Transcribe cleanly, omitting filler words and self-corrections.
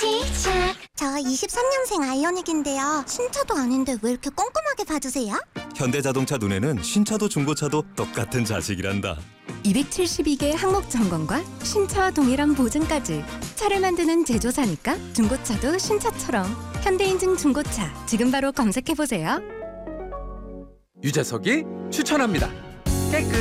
시작. 저 23년생 아이오닉인데요. 신차도 아닌데 왜 이렇게 꼼꼼하게 봐주세요? 현대자동차 눈에는 신차도 중고차도 똑같은 자식이란다. 272개 항목 점검과 신차와 동일한 보증까지. 차를 만드는 제조사니까 중고차도 신차처럼. 현대인증 중고차 지금 바로 검색해보세요. 유재석이 추천합니다. 깨끗